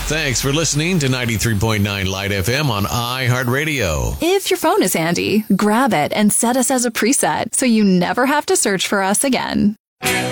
Thanks for listening to 93.9 Light FM on iHeartRadio. If your phone is handy, grab it and set us as a preset so you never have to search for us again.